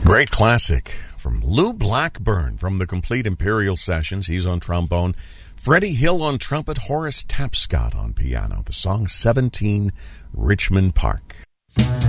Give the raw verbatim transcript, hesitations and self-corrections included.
Great classic from Lou Blackburn from the Complete Imperial Sessions. He's on trombone. Freddie Hill on trumpet. Horace Tapscott on piano. The song seventeen, Richmond Park.